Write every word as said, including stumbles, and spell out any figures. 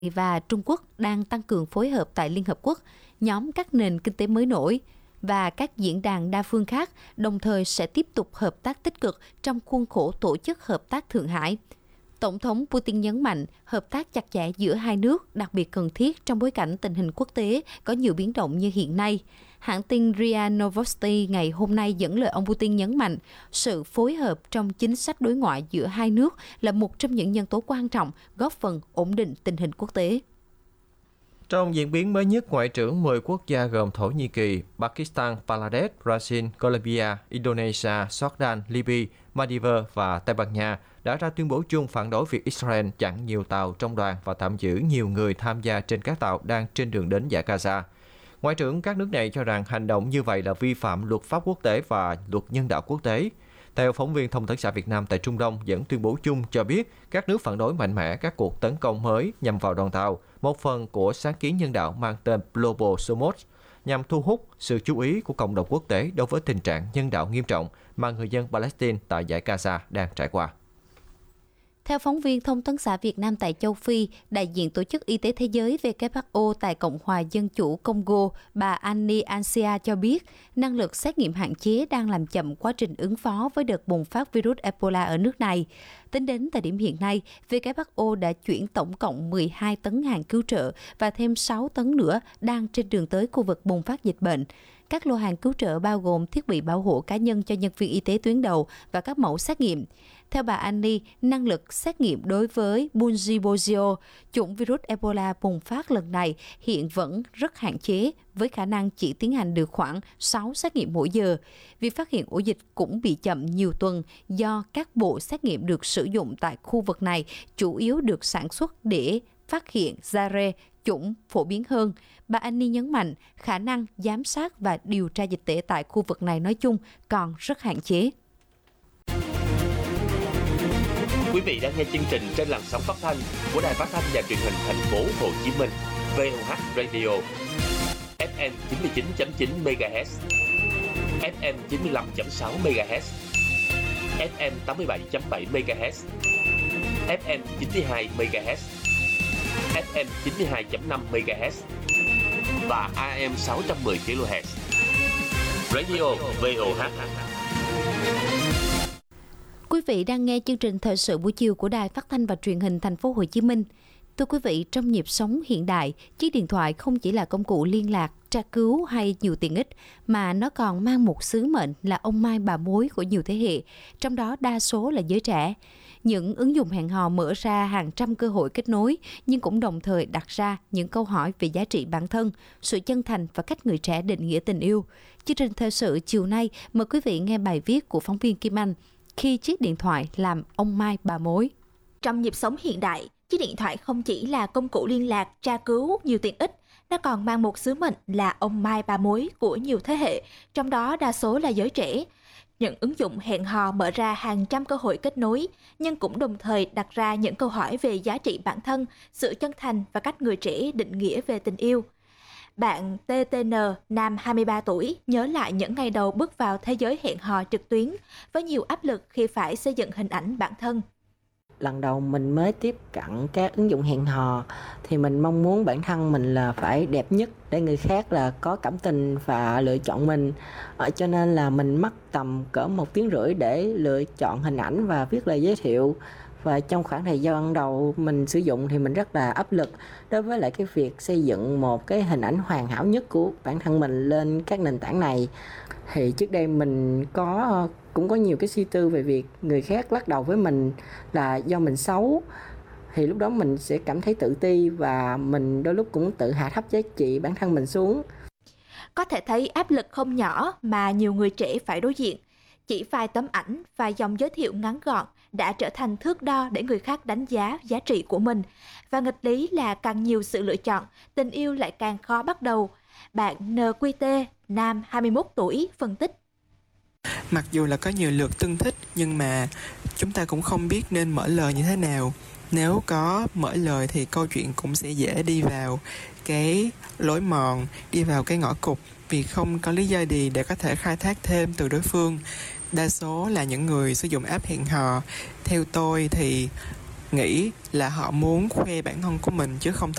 và Trung Quốc đang tăng cường phối hợp tại Liên Hợp Quốc, nhóm các nền kinh tế mới nổi và các diễn đàn đa phương khác, đồng thời sẽ tiếp tục hợp tác tích cực trong khuôn khổ Tổ chức Hợp tác Thượng Hải. Tổng thống Putin nhấn mạnh hợp tác chặt chẽ giữa hai nước đặc biệt cần thiết trong bối cảnh tình hình quốc tế có nhiều biến động như hiện nay. Hãng tin rờ i a Novosti ngày hôm nay dẫn lời ông Putin nhấn mạnh sự phối hợp trong chính sách đối ngoại giữa hai nước là một trong những nhân tố quan trọng góp phần ổn định tình hình quốc tế. Trong diễn biến mới nhất, Ngoại trưởng mười quốc gia gồm Thổ Nhĩ Kỳ, Pakistan, Bangladesh, Brazil, Colombia, Indonesia, Jordan, Libya, Maldives và Tây Ban Nha đã ra tuyên bố chung phản đối việc Israel chặn nhiều tàu trong đoàn và tạm giữ nhiều người tham gia trên các tàu đang trên đường đến Dải Gaza. Ngoại trưởng các nước này cho rằng hành động như vậy là vi phạm luật pháp quốc tế và luật nhân đạo quốc tế. Theo phóng viên Thông tấn xã Việt Nam tại Trung Đông dẫn tuyên bố chung cho biết, các nước phản đối mạnh mẽ các cuộc tấn công mới nhằm vào đoàn tàu, một phần của sáng kiến nhân đạo mang tên Global Somos, nhằm thu hút sự chú ý của cộng đồng quốc tế đối với tình trạng nhân đạo nghiêm trọng mà người dân Palestine tại Dải Gaza đang trải qua. Theo phóng viên Thông tấn xã Việt Nam tại châu Phi, đại diện Tổ chức Y tế Thế giới W H O tại Cộng hòa Dân chủ Congo, bà Annie Ansia cho biết, năng lực xét nghiệm hạn chế đang làm chậm quá trình ứng phó với đợt bùng phát virus Ebola ở nước này. Tính đến thời điểm hiện nay, W H O đã chuyển tổng cộng mười hai tấn hàng cứu trợ và thêm sáu tấn nữa đang trên đường tới khu vực bùng phát dịch bệnh. Các lô hàng cứu trợ bao gồm thiết bị bảo hộ cá nhân cho nhân viên y tế tuyến đầu và các mẫu xét nghiệm. Theo bà Annie, năng lực xét nghiệm đối với Bundibugyo, chủng virus Ebola bùng phát lần này hiện vẫn rất hạn chế, với khả năng chỉ tiến hành được khoảng sáu xét nghiệm mỗi giờ. Việc phát hiện ổ dịch cũng bị chậm nhiều tuần do các bộ xét nghiệm được sử dụng tại khu vực này chủ yếu được sản xuất để phát hiện Zare, chủng phổ biến hơn. Bà Annie nhấn mạnh khả năng giám sát và điều tra dịch tễ tại khu vực này nói chung còn rất hạn chế. Quý vị đang nghe chương trình trên làn sóng phát thanh của Đài Phát thanh và Truyền hình Thành phố Hồ Chí Minh, vê o hát Radio, ép em chín mươi chín chấm chín MHz, ép em chín mươi lăm chấm sáu MHz, ép em tám mươi bảy chấm bảy MHz, ép em chín mươi hai MHz, ép em chín mươi hai chấm năm MHz và a em sáu trăm mười kHz. Radio vê o hát. Quý vị đang nghe chương trình thời sự buổi chiều của Đài Phát thanh và Truyền hình Thành phố Hồ Chí Minh. Thưa quý vị, trong nhịp sống hiện đại, chiếc điện thoại không chỉ là công cụ liên lạc, tra cứu hay nhiều tiện ích, mà nó còn mang một sứ mệnh là ông mai bà mối của nhiều thế hệ, trong đó đa số là giới trẻ. Những ứng dụng hẹn hò mở ra hàng trăm cơ hội kết nối, nhưng cũng đồng thời đặt ra những câu hỏi về giá trị bản thân, sự chân thành và cách người trẻ định nghĩa tình yêu. Chương trình thời sự chiều nay mời quý vị nghe bài viết của phóng viên Kim Anh, khi chiếc điện thoại làm ông mai bà mối. Trong nhịp sống hiện đại, chiếc điện thoại không chỉ là công cụ liên lạc, tra cứu nhiều tiện ích, nó còn mang một sứ mệnh là ông mai bà mối của nhiều thế hệ, trong đó đa số là giới trẻ. Những ứng dụng hẹn hò mở ra hàng trăm cơ hội kết nối, nhưng cũng đồng thời đặt ra những câu hỏi về giá trị bản thân, sự chân thành và cách người trẻ định nghĩa về tình yêu. Bạn tê tê en, nam hai mươi ba tuổi, nhớ lại những ngày đầu bước vào thế giới hẹn hò trực tuyến với nhiều áp lực khi phải xây dựng hình ảnh bản thân. Lần đầu mình mới tiếp cận các ứng dụng hẹn hò thì mình mong muốn bản thân mình là phải đẹp nhất để người khác là có cảm tình và lựa chọn mình. Cho nên là mình mất tầm cỡ một tiếng rưỡi để lựa chọn hình ảnh và viết lời giới thiệu. Và trong khoảng thời gian đầu mình sử dụng thì mình rất là áp lực đối với lại cái việc xây dựng một cái hình ảnh hoàn hảo nhất của bản thân mình lên các nền tảng này. Thì trước đây mình có cũng có nhiều cái suy tư về việc người khác lắc đầu với mình là do mình xấu. Thì lúc đó mình sẽ cảm thấy tự ti và mình đôi lúc cũng tự hạ thấp giá trị bản thân mình xuống. Có thể thấy áp lực không nhỏ mà nhiều người trẻ phải đối diện. Chỉ vài tấm ảnh và dòng giới thiệu ngắn gọn đã trở thành thước đo để người khác đánh giá giá trị của mình. Và nghịch lý là càng nhiều sự lựa chọn, tình yêu lại càng khó bắt đầu. Bạn en quy tê, nam hai mươi mốt tuổi, phân tích. Mặc dù là có nhiều lượt tương thích, nhưng mà chúng ta cũng không biết nên mở lời như thế nào. Nếu có mở lời thì câu chuyện cũng sẽ dễ đi vào cái lối mòn, đi vào cái ngõ cụt, vì không có lý do gì để có thể khai thác thêm từ đối phương. Đa số là những người sử dụng app hẹn hò. Theo tôi thì nghĩ là họ muốn khoe bản thân của mình chứ không